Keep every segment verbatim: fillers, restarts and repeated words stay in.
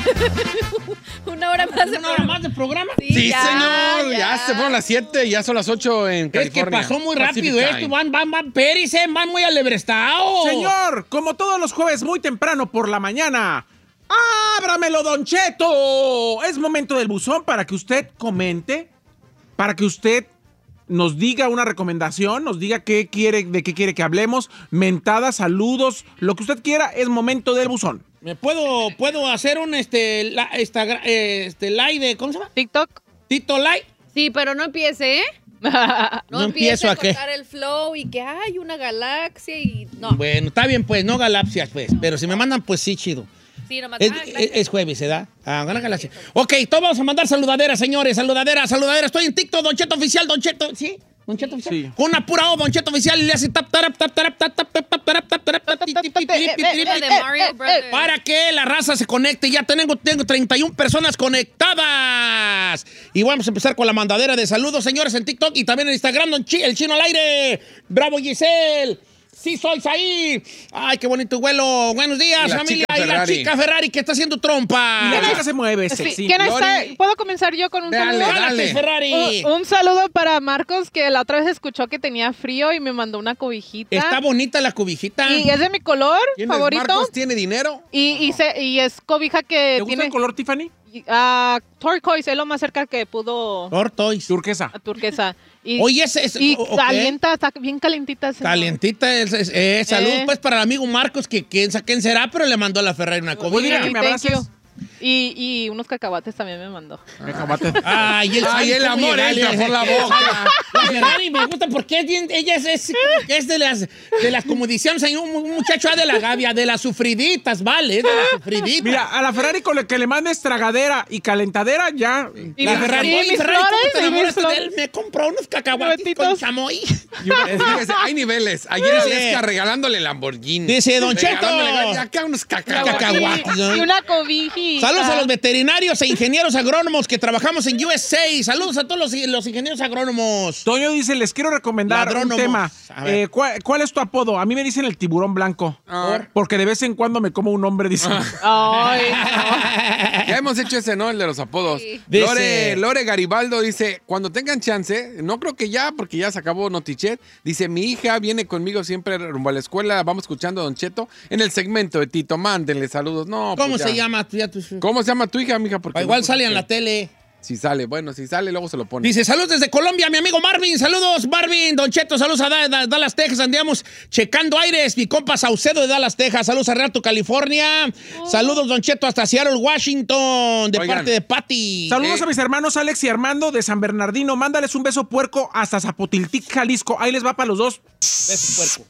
Una hora más de ¿Una hora más de programa? Sí, sí ya, señor. Ya. ya se fueron las siete, ya son las ocho en California. Es que pasó muy rápido esto. Van, van, van, Pérez, van muy alebrestados. Señor, como todos los jueves, muy temprano por la mañana. ¡Ábramelo, Don Cheto! Es momento del buzón para que usted comente, para que usted nos diga una recomendación, nos diga qué quiere, de qué quiere que hablemos, mentadas, saludos, lo que usted quiera, es momento del buzón. ¿Me puedo, puedo hacer un este, la, esta, este live de, ¿cómo se llama? TikTok. Tito Live. Sí, pero no empiece, ¿eh? No, no empiezo a a cortar el flow y que hay una galaxia y no. Bueno, está bien, pues, no galaxias, pues. Pero si me mandan, pues sí, chido. Sí, nomás. Es, ah, es, es jueves, ¿verdad? Ah, gana galaxia. Ok, todos vamos a mandar saludaderas, señores. Saludadera, saludadera. Estoy en TikTok, Don Cheto Oficial, Don Cheto. ¿Sí? Don Cheto Oficial. Sí. Con una pura O, Don Cheto Oficial, y le hace tap, tap, tap, tap, tap, tap, tap, tap, tap, tap, tap, para que la raza se conecte. Ya tengo, tengo treinta y una personas conectadas. Y vamos a empezar con la mandadera de saludos, señores, en TikTok y también en Instagram, Don Chi, el Chino al aire. Bravo, Giselle. Sí, soy ahí. Ay, qué bonito vuelo. Buenos días, y familia. Y la chica Ferrari que está haciendo trompa. Y la chica se mueve, sexy. ¿Quién está? ¿Puedo comenzar yo con un dale, saludo? Dale, Ferrari. Un, un saludo para Marcos, que la otra vez escuchó que tenía frío y me mandó una cobijita. Está bonita la cobijita. Y es de mi color favorito. Marcos tiene dinero. Y, y, se, y es cobija que ¿Te gusta tiene... el color, Tiffany? Uh, turquoise, es lo más cerca que pudo. Tortoise. Turquesa. Turquesa. Y, Oye, ese es. Y okay. calienta, está bien calentita. Señor. Calientita. Es, es, eh, salud, eh. pues, para el amigo Marcos, que quién quién será, pero le mandó a la Ferrari una cobija. Que me abraces. Y, y unos cacahuates también me mandó. Cacahuates. Ay, el, Ay, el amor entra por la boca. La Ferrari me gusta porque es bien, ella es, es, es de las, de las, como decíamos, hay un, un muchacho de la Gavia, de las sufriditas, ¿vale? De las sufriditas. Mira, a la Ferrari con la que le mandes tragadera y calentadera, ya. Y la mis, Ferrari, y oye, mis Ferrari, flores, ¿cómo te y mis enamoraste de flores. él? Me compró unos cacahuates con chamoy. Fíjese, hay niveles. Ayer Aleska regalándole Lamborghini. Dice Don Cheto. Acá unos cacahuates. Cacahuates. Y una cobijita. Saludos a los veterinarios e ingenieros agrónomos que trabajamos en U S A. Saludos a todos los, los ingenieros agrónomos. Toño dice, les quiero recomendar Ladrónomos. un tema. Eh, ¿cuál, ¿Cuál es tu apodo? A mí me dicen el tiburón blanco. Ah. Porque de vez en cuando me como un hombre, dice. Ay, no. Ya hemos hecho ese, ¿no? El de los apodos. Sí. Lore, Dice- Lore Garibaldo dice, cuando tengan chance, no creo que ya, porque ya se acabó Notichet, dice, mi hija viene conmigo siempre rumbo a la escuela, vamos escuchando a Don Cheto en el segmento de Tito, mándenle saludos. No, ¿Cómo pues se ya. llama? Ya tú- ¿Cómo se llama tu hija, mija? Porque Igual no, sale en porque- la tele. Si sale, bueno, si sale, luego se lo pone. Dice, saludos desde Colombia, mi amigo Marvin. Saludos, Marvin. Don Cheto, saludos a Da- Da- Dallas, Texas. Andamos checando aires. Mi compa Saucedo de Dallas, Texas. Saludos a Reato, California. Oh. Saludos, Don Cheto, hasta Seattle, Washington. De Oigan. parte de Patty. Saludos Eh. a mis hermanos Alex y Armando de San Bernardino. Mándales un beso puerco hasta Zapotiltic, Jalisco. Ahí les va para los dos. Beso, puerco.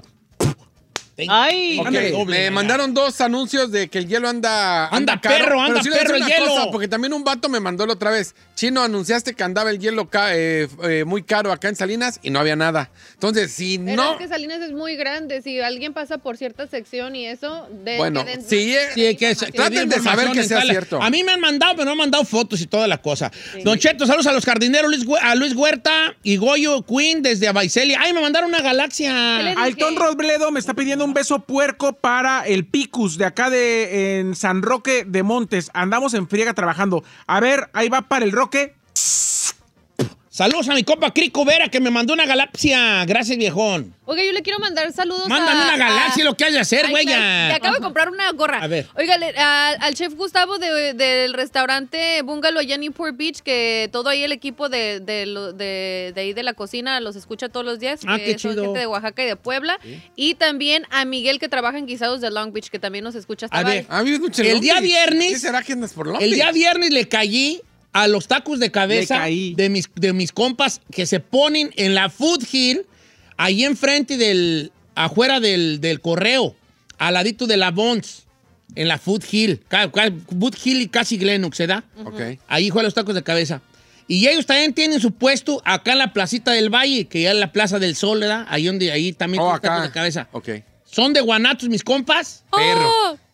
Ay. Ok, Ándale, doble, me venga. mandaron dos anuncios de que el hielo anda... Anda caro, perro, anda pero sí le voy a perro decir el una hielo. cosa, porque también un vato me mandó la otra vez. Chino, anunciaste que andaba el hielo ca- eh, eh, muy caro acá en Salinas y no había nada. Entonces, si Pero no... es que Salinas es muy grande. Si alguien pasa por cierta sección y eso, de, Bueno, que den- sí, eh, Sí, que, que traten dé de saber información que en sea tal- cierto. A mí me han mandado, pero no han mandado fotos y toda la cosa. Don Cheto, saludos a los jardineros, Luis, Hue- a Luis Huerta y Goyo Queen desde Abaicelia. Ay, me mandaron una ¿Qué le galaxia. dije? Alton Robledo me está pidiendo un beso puerco para el Picus de acá de en San Roque de Montes. Andamos en friega trabajando. A ver, ahí va para el Roque. Saludos a mi compa Crico Vera que me mandó una galaxia. Gracias, viejón. Oiga, yo le quiero mandar saludos Mándame a... una galaxia, a- lo que hay de hacer, Ay, güey. me, me ya. acabo de comprar una gorra. A ver. Oiga, le- a- al chef Gustavo de- del restaurante Bungalow allá en Newport Beach, que todo ahí el equipo de, de, lo- de- de ahí de la cocina los escucha todos los días. Ah, que qué son chido. gente de Oaxaca y de Puebla. Y también a Miguel, que trabaja en Guisados de Long Beach, que también nos escucha hasta A ver. A mí es mucho El Long día Beach. viernes- ¿Qué será que andas por Long El día Beach? viernes le caí a los tacos de cabeza Le caí. de mis, de mis compas que se ponen en la Food Hill, ahí enfrente del, afuera del, del correo, al ladito de la Bonds, en la Food Hill, ca- ca- Food Hill y casi Glenux, ¿se da? Ok. Ahí juegan los tacos de cabeza. Y ellos también tienen su puesto acá en la placita del Valle, que ya es la Plaza del Sol, ¿verdad? Ahí donde ahí también Oh, tienen tacos acá. de cabeza. Ok. Son de Guanatos mis compas. Perro. ¡Oh!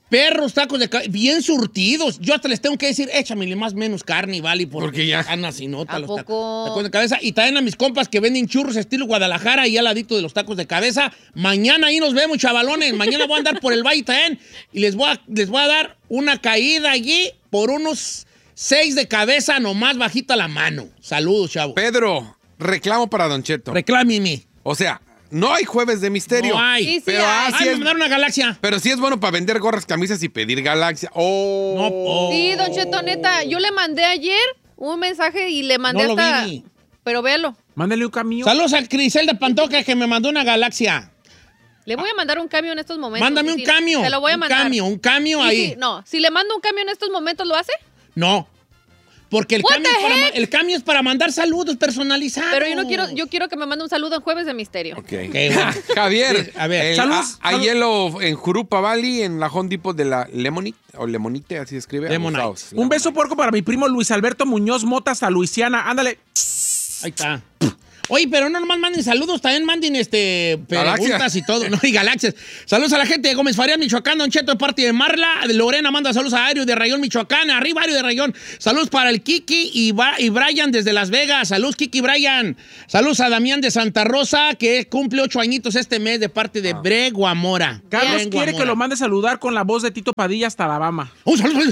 Perros, tacos de cabeza, bien surtidos. Yo hasta les tengo que decir, échame más menos carne, ¿vale? Porque, Porque ya. están así, nota ¿A los ta- poco? tacos de cabeza. Y también a mis compas que venden churros estilo Guadalajara y al ladito de los tacos de cabeza. Mañana ahí nos vemos, chavalones. Mañana voy a andar por el valle también y les voy a, les voy a dar una caída allí por unos seis de cabeza, nomás bajita la mano. Saludos, chavo. Pedro, reclamo para Don Cheto. Reclámeme. O sea, no hay jueves de misterio. No hay. Sí, sí Pero hay. así Ay, me es. mandaron una galaxia. Pero sí es bueno para vender gorras, camisas y pedir galaxia. Oh. No, oh. Sí, Don Cheto, neta, yo le mandé ayer un mensaje y le mandé No lo hasta... vi. Pero véalo. Mándale un camión. Saludos a Criselda Pantoja que me mandó una galaxia. Le voy a mandar un cambio en estos momentos. Mándame sí, un sí, cambio. Se lo voy a un mandar. cambio, un cambio Y ahí. si- no, si le mando un cambio en estos momentos, ¿lo hace? No. Porque el What cambio, the es para, ma- heck? el cambio es para mandar saludos personalizados. Pero yo no quiero, yo quiero que me mande un saludo en Jueves de Misterio. Ok. Qué bueno. Javier, A ver, el- saludos, a- hay saludos. hielo en Jurupa Valley, en la Home Depot de la Lemonite, o Lemonite, así se escribe. Lemonite. Abusados. Un beso puerco para mi primo Luis Alberto Muñoz Mota hasta Luisiana. Ándale. Ahí está. Oye, pero no nomás manden saludos, también manden este, preguntas Galaxias. y todo, ¿no? Y galaxias. Saludos a la gente de Gómez Farías, Michoacán, Don Cheto, de parte de Marla. De Lorena manda saludos a Ario de Rayón, Michoacán. Arriba, Ario de Rayón. Saludos para el Kiki y, Ba- y Brian desde Las Vegas. Saludos, Kiki y Brian. Saludos a Damián de Santa Rosa, que cumple ocho añitos este mes de parte de Brego Mora. Carlos Brego quiere que Amora. lo mande saludar con la voz de Tito Padilla hasta Alabama. Un saludo.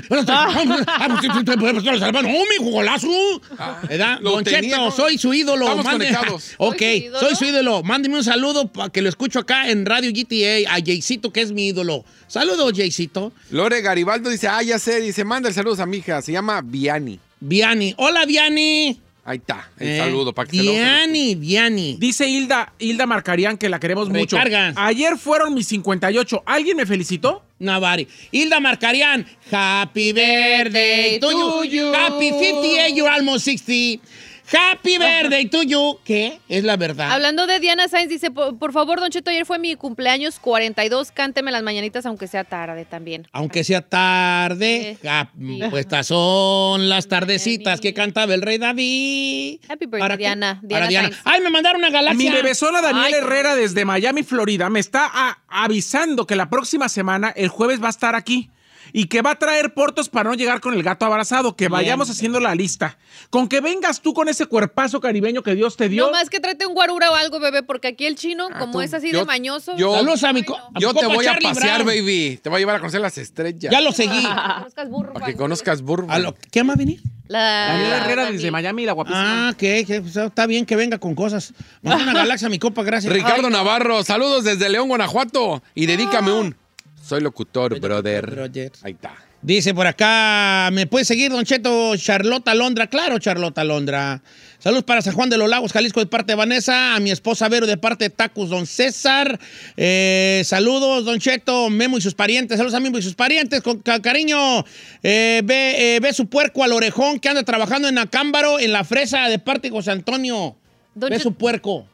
¡Oh, mi golazo! ¿Verdad? lo Don tenía, Cheto, ¿no? soy su ídolo. Estamos Mande- conectados. Ok, ¿Soy su ídolo? soy su ídolo. Mándeme un saludo para que lo escucho acá en Radio G T A a Jaycito, que es mi ídolo. Saludos, Jaycito. Lore Garibaldo dice, ah, ya sé, dice, manda el saludos a mi hija, se llama Viani. Viani. Hola, Viani. Ahí está, el Eh, saludo para que se lo... Viani, Viani. Dice Hilda, Hilda Marcarian que la queremos mucho. Recargan. Ayer fueron mis cincuenta y ocho. ¿Alguien me felicitó? Navari. Hilda Marcarian. Happy birthday to to you. you. Happy fifty-eight, you're almost sixty. Happy birthday to you. ¿Qué? Es la verdad. Hablando de Diana Sainz, dice, por, por favor, Don Cheto, ayer fue mi cumpleaños cuarenta y dos, cánteme las mañanitas aunque sea tarde también. Aunque sea tarde, Sí. ah, pues estas son las tardecitas que cantaba el rey David. Happy birthday, ¿Para qué? Diana. Para Diana Diana. Sainz. Ay, me mandaron una galaxia. Mi bebezona Daniel Ay, Herrera desde Miami, Florida, me está a- avisando que la próxima semana, el jueves, va a estar aquí. Y que va a traer portos para no llegar con el gato abrazado. Que vayamos haciendo la lista. Con que vengas tú con ese cuerpazo caribeño que Dios te dio. No más que trate un guarura o algo, bebé, porque aquí el chino, Ah, como tú- es así yo- de mañoso. yo- Saludos a mi, Ay, co- no. a mi Yo te compa voy a Charlie pasear, Brown. baby. Te voy a llevar a conocer las estrellas. Ya lo seguí. Conozcas burro, Para que Juan. conozcas Burbank. A lo- ¿Qué más venir? La- Daniel Herrera Dani. desde Miami, la guapísima. Ah, que, que, pues, está bien que venga con cosas. Manda una galaxia a mi copa, gracias. Ricardo Navarro, saludos desde León, Guanajuato. Y dedícame un... Soy locutor, brother. brother. Ahí está. Dice por acá, ¿me puede seguir, Don Cheto? Charlota Londra. Claro, Charlota Londra. Saludos para San Juan de los Lagos, Jalisco, de parte de Vanessa. A mi esposa Vero, de parte de Tacos, Don César. Eh, saludos, Don Cheto, Memo y sus parientes. Saludos a Memo y sus parientes, con ca- cariño. Eh, ve, eh, ve su puerco al orejón que anda trabajando en Acámbaro, en la fresa, de parte de José Antonio. Don Ve Cheto- su puerco.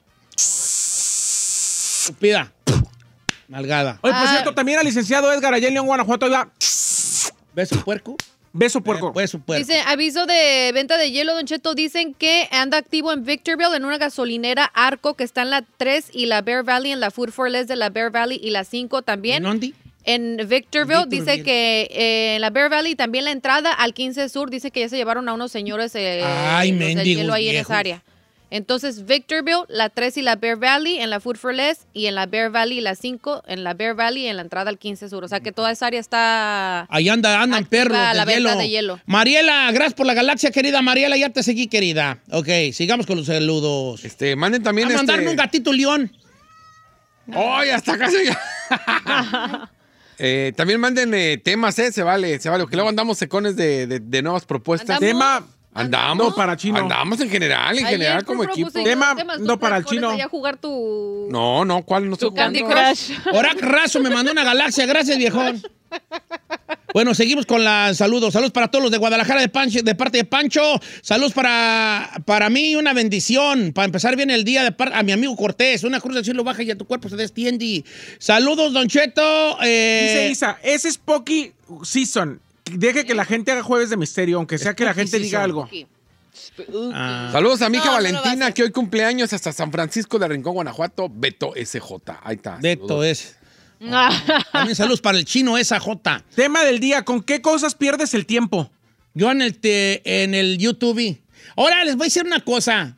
Pida. Malgada. Oye, por Ah. cierto, también al licenciado Edgar allá en León, Guanajuato. Oiga, ¿Ve su puerco? beso puerco. Ve su puerco. Dice, aviso de venta de hielo, Don Cheto. Dicen que anda activo en Victorville, en una gasolinera Arco, que está en la tres y la Bear Valley, en la Food for Less de la Bear Valley y la cinco también. ¿En dónde? En Victorville, Victorville. dice que eh, en la Bear Valley también la entrada al quince Sur, dice que ya se llevaron a unos señores eh, Ay, los del mendigos hielo ahí en viejos. esa área. Entonces, Victorville, la tres y la Bear Valley en la Food for Less, y en la Bear Valley la cinco, en la Bear Valley en la entrada al quince Sur. O sea que toda esa área está... Ahí anda, andan Activa perros de la venta hielo. de hielo. Mariela, gracias por la galaxia, querida Mariela. Ya te seguí, querida. Ok, sigamos con los saludos. Este, manden también A mandarme este... un gatito león. ¡Ay, hasta casi ya! Eh, también manden eh, temas, ¿eh? Se vale, se vale. Que luego andamos secones de, de, de nuevas propuestas. Andamos. Tema, Andamos. No, para chino. Andamos en general, en Ayer general tú como propusiste equipo. Tema, unos temas, no tú para el pones chino. allá a jugar tu... No, no, ¿cuál? No estoy Tu Candy jugando. Crush. Orac Razo me mandó una galaxia. Gracias, viejón. Bueno, seguimos con los saludos. Saludos para todos los de Guadalajara de, Pancho, de parte de Pancho. Saludos para, para mí, una bendición. Para empezar bien el día de par- a mi amigo Cortés. Una cruz del cielo baja y a tu cuerpo se destiende. Saludos, Don Cheto. Eh, Dice Isa, ese es Spooky Season. Deje que la gente haga jueves de misterio, aunque sea que la Spooky gente diga Season. algo. Aquí. ah, Saludos a mi hija No, no lo va a Valentina, hacer. que hoy cumpleaños hasta San Francisco de Rincón, Guanajuato. Beto S J. Ahí está. Beto saludos. es. También saludos para el chino esa J. Tema del día, ¿con qué cosas pierdes el tiempo? Yo en el, te, en el YouTube. Ahora les voy a decir una cosa.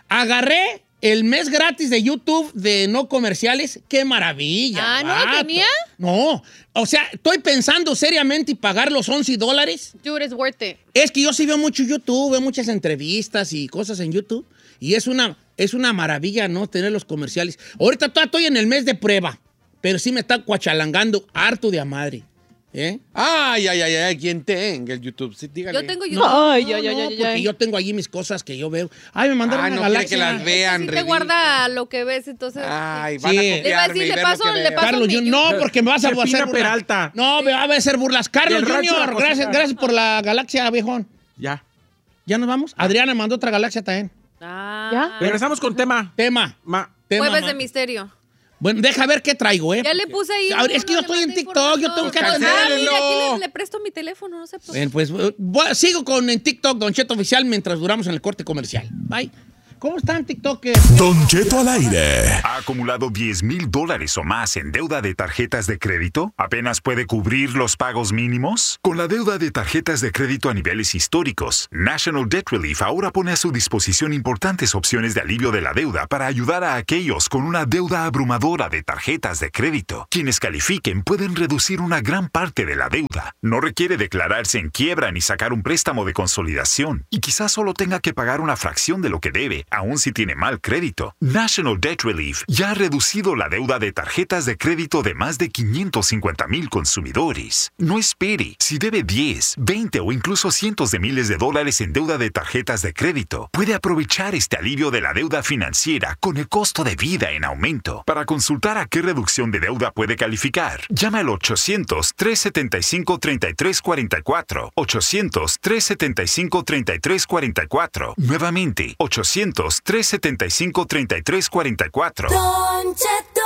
Agarré el mes gratis de YouTube de no comerciales. ¡Qué maravilla! Ah, ¿no lo tenía? No. O sea, estoy pensando seriamente y pagar los once dólares. Dude, it's worth it. Es que yo sí veo mucho YouTube, veo muchas entrevistas y cosas en YouTube. Y es una, es una maravilla, ¿no? Tener los comerciales. Ahorita todavía estoy en el mes de prueba, pero sí me está cuachalangando harto de a madre. ¿Eh? Ay, ay, ay, ay, quien tenga el YouTube. Sí, dígale. Yo tengo YouTube. No, Ay, no, ay, no, ay, ay, porque ay. yo tengo allí mis cosas que yo veo. Ay, me mandaron Ah, una no quiere galaxia. que las vean. Sí te ridículo. guarda lo que ves, entonces... Ay, van Sí. a Le iba a copiarme decir, y le ver paso- lo que le veo. paso- Carlos, mi yo, no, YouTube. porque me vas a Chepina hacer burla. Peralta. No, me va a hacer burlas. Carlos Del rancho de la Junior, gracias, cosita. gracias por la galaxia, viejón. Ya. ¿Ya nos vamos? Adriana mandó otra galaxia también. Ah. ¿Ya? Regresamos con tema. Tema. Ma. tema Jueves ma- de misterio. Bueno, deja ver qué traigo, ¿eh? Ya le puse ahí... Ahora, es que yo uno, estoy le en mandé TikTok, yo tengo que información. atender. Ah, mira, ¡Cancélelo! aquí le, le presto mi teléfono, no sé por qué. Bien, pues eh, voy- sigo con en TikTok, Don Cheto Oficial, mientras duramos en el corte comercial. Bye. ¿Cómo están, TikTok? Don Cheto al aire. ¿Ha acumulado diez mil dólares o más en deuda de tarjetas de crédito? ¿Apenas puede cubrir los pagos mínimos? Con la deuda de tarjetas de crédito a niveles históricos, National Debt Relief ahora pone a su disposición importantes opciones de alivio de la deuda para ayudar a aquellos con una deuda abrumadora de tarjetas de crédito. Quienes califiquen pueden reducir una gran parte de la deuda. No requiere declararse en quiebra ni sacar un préstamo de consolidación. Y quizás solo tenga que pagar una fracción de lo que debe, aun si tiene mal crédito. National Debt Relief ya ha reducido la deuda de tarjetas de crédito de más de quinientos cincuenta mil consumidores. No espere. Si debe diez, veinte o incluso cientos de miles de dólares en deuda de tarjetas de crédito, puede aprovechar este alivio de la deuda financiera con el costo de vida en aumento. Para consultar a qué reducción de deuda puede calificar, llama al ochocientos, trescientos setenta y cinco, treinta y tres cuarenta y cuatro. ochocientos, trescientos setenta y cinco, treinta y tres cuarenta y cuatro. Nuevamente, ochocientos, trescientos setenta y cinco, treinta y tres cuarenta y cuatro. Don Cheto.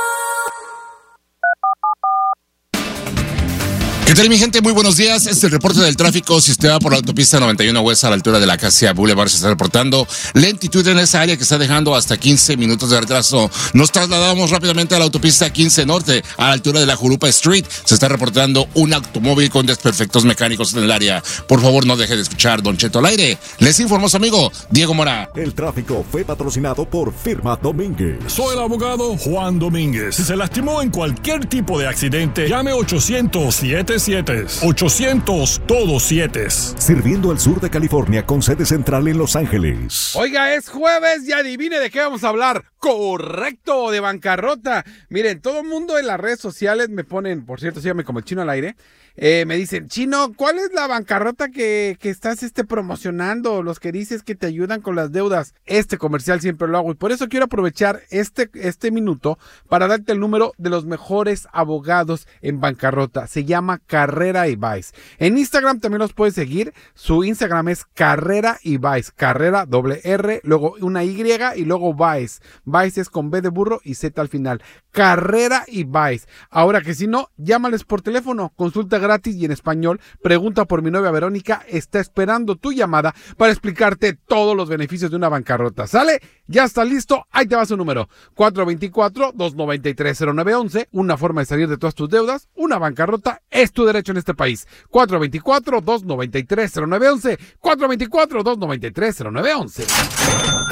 ¿Qué tal, mi gente? Muy buenos días. Este es el reporte del tráfico. Si usted va por la autopista noventa y uno West a la altura de la Acacia Boulevard, se está reportando lentitud en esa área que está dejando hasta quince minutos de retraso. Nos trasladamos rápidamente a la autopista quince Norte, a la altura de la Jurupa Street. Se está reportando un automóvil con desperfectos mecánicos en el área. Por favor, no deje de escuchar Don Cheto al aire. Les informó su amigo Diego Mora. El tráfico fue patrocinado por Firma Domínguez. Soy el abogado Juan Domínguez. Si se lastimó en cualquier tipo de accidente, llame ochocientos, siete siete. ochocientos, todos siete. Sirviendo al sur de California con sede central en Los Ángeles. Oiga, es jueves y adivine de qué vamos a hablar. Correcto, de bancarrota. Miren, todo el mundo en las redes sociales me ponen, por cierto, síganme como el Chino al aire. Eh, me dicen, Chino, ¿cuál es la bancarrota que, que estás este, promocionando? Los que dices que te ayudan con las deudas. Este comercial siempre lo hago y por eso quiero aprovechar este, este minuto para darte el número de los mejores abogados en bancarrota. Se llama Carrera y Vice. En Instagram también los puedes seguir. Su Instagram es Carrera y Vice. Carrera, doble R, luego una Y y luego Vice. Vice es con B de burro y Z al final. Carrera y Vice. Ahora que si no, llámales por teléfono. Consulta gratis y en español. Pregunta por mi novia Verónica. Está esperando tu llamada para explicarte todos los beneficios de una bancarrota. ¿Sale? Ya está listo. Ahí te va su número. cuatro dos cuatro, dos nueve tres, cero nueve uno uno. Una forma de salir de todas tus deudas. Una bancarrota es tu derecho en este país. cuatro dos cuatro, dos nueve tres, cero nueve uno uno. cuatro dos cuatro, dos nueve tres, cero nueve uno uno.